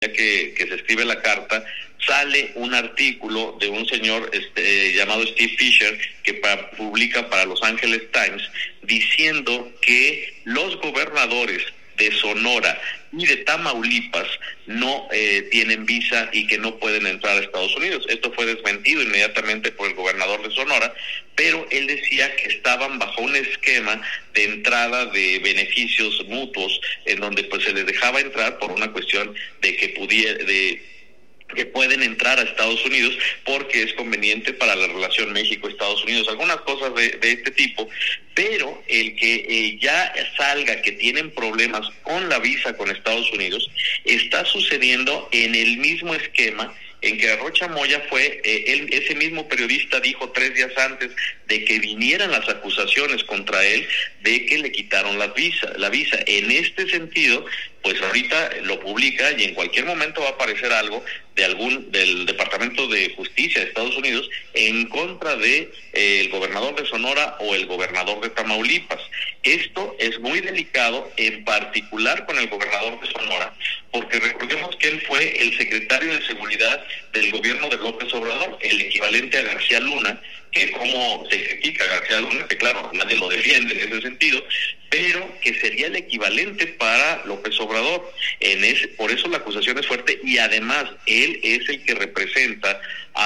que se escribe la carta, sale un artículo de un señor llamado Steve Fisher, que publica para Los Angeles Times, diciendo que los gobernadores de Sonora y de Tamaulipas no tienen visa y que no pueden entrar a Estados Unidos. Esto fue desmentido inmediatamente por el gobernador de Sonora, pero él decía que estaban bajo un esquema de entrada de beneficios mutuos, en donde pues se les dejaba entrar por una cuestión de que que pueden entrar a Estados Unidos porque es conveniente para la relación México-Estados Unidos, algunas cosas de este tipo, pero el que ya salga que tienen problemas con la visa con Estados Unidos está sucediendo en el mismo esquema en que Rocha Moya ese mismo periodista dijo 3 días antes de que vinieran las acusaciones contra él de que le quitaron la visa. En este sentido, pues ahorita lo publica y en cualquier momento va a aparecer algo del Departamento de Justicia de Estados Unidos en contra de el gobernador de Sonora o el gobernador de Tamaulipas. Esto es muy delicado, en particular con el gobernador de Sonora, porque recordemos que él fue el secretario de Seguridad del gobierno de López Obrador, el equivalente a García Luna, que como se critica a García Luna, que claro, nadie lo defiende en ese sentido, pero que sería el equivalente para López Obrador. Por eso la acusación es fuerte, y además él es el que representa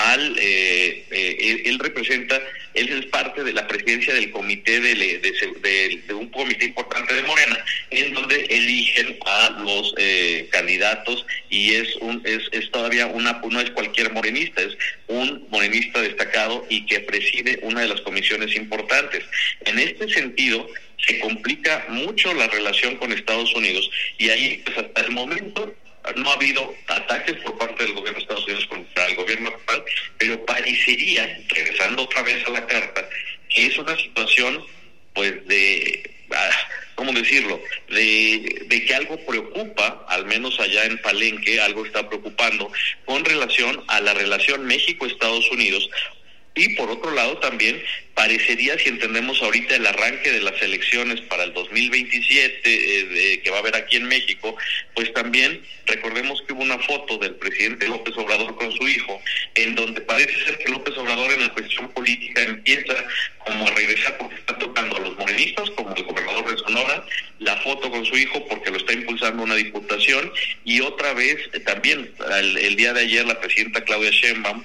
él es parte de la presidencia del comité de un comité importante de Morena, en donde eligen a los candidatos, y es todavía no es cualquier morenista, es un morenista destacado y que preside una de las comisiones importantes. En este sentido, se complica mucho la relación con Estados Unidos, y ahí pues hasta el momento no ha habido ataques por parte del gobierno de Estados Unidos contra el gobierno actual, pero parecería, regresando otra vez a la carta, que es una situación pues ¿cómo decirlo? De que algo preocupa, al menos allá en Palenque, algo está preocupando con relación a la relación México-Estados Unidos. Y por otro lado también parecería, si entendemos ahorita el arranque de las elecciones para el 2027 que va a haber aquí en México, pues también recordemos que hubo una foto del presidente López Obrador con su hijo, en donde parece ser que López Obrador en la cuestión política empieza como a regresar, porque está tocando a los morenistas, como el gobernador de Sonora, la foto con su hijo porque lo está impulsando una diputación, y otra vez también el día de ayer la presidenta Claudia Sheinbaum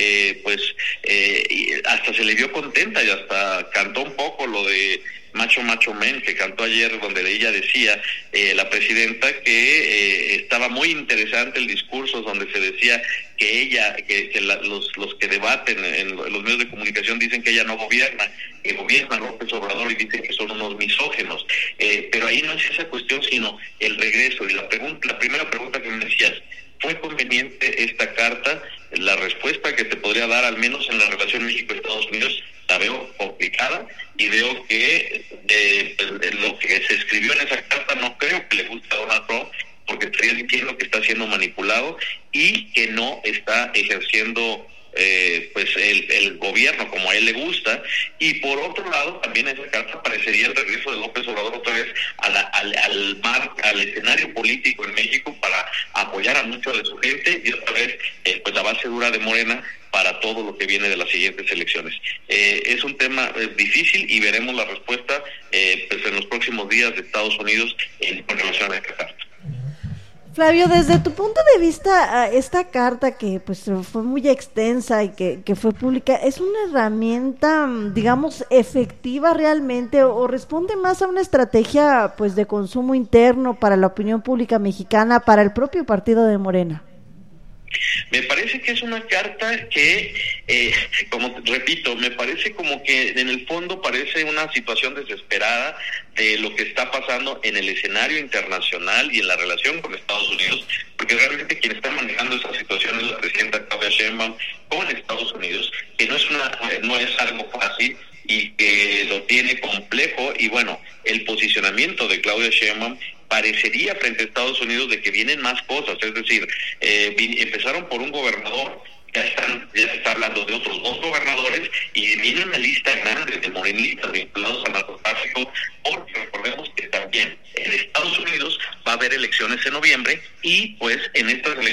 hasta se le vio contenta y hasta cantó un poco lo de Macho Men, que cantó ayer, donde ella decía, la presidenta, que estaba muy interesante el discurso donde se decía que los que debaten en los medios de comunicación dicen que ella no gobierna, que gobierna López Obrador, y dicen que son unos misógenos, pero ahí no es esa cuestión, sino el regreso. Y la primera pregunta que me decías, ¿fue conveniente esta carta? La respuesta que te podría dar, al menos en la relación México-Estados Unidos, la veo complicada, y veo que lo que se escribió en esa carta no creo que le guste a Donald Trump, porque estaría diciendo que está siendo manipulado y que no está ejerciendo el gobierno como a él le gusta. Y por otro lado, también esa carta parecería el regreso de López Obrador otra vez al escenario político en México para apoyar a mucho de su gente, y otra vez la base dura de Morena para todo lo que viene de las siguientes elecciones. Es un tema difícil, y veremos la respuesta en los próximos días de Estados Unidos con relación a esta carta. Flavio, desde tu punto de vista, esta carta que pues fue muy extensa y que fue pública, ¿es una herramienta, digamos, efectiva realmente, o responde más a una estrategia pues de consumo interno para la opinión pública mexicana, para el propio partido de Morena? Me parece que es una carta que, como repito, me parece como que en el fondo parece una situación desesperada de lo que está pasando en el escenario internacional y en la relación con Estados Unidos, porque realmente quien está manejando esa situación es la presidenta Claudia Sheinbaum con Estados Unidos, que no es algo fácil y que lo tiene complejo. Y bueno, el posicionamiento de Claudia Sheinbaum parecería frente a Estados Unidos de que vienen más cosas, es decir, empezaron por un gobernador ya se está hablando de otros 2 gobernadores y viene una lista grande de morenistas vinculados al narcotráfico, porque recordemos que también en Estados Unidos va a haber elecciones en noviembre y pues en estas elecciones